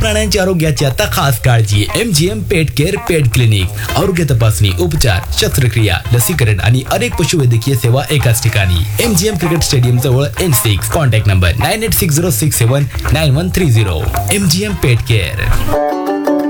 प्राण्यांच्या आरोग्याची आता खास काळजी. MGM पेट केअर पेट क्लिनिक. आरोग्य तपासणी, उपचार, शस्त्रक्रिया, लसीकरण आणि अनेक पशुवैद्यकीय सेवा एकाच ठिकाणी. MGM क्रिकेट स्टेडियम जवळ N6. Contact number 9860679130. MGM पेट केअर.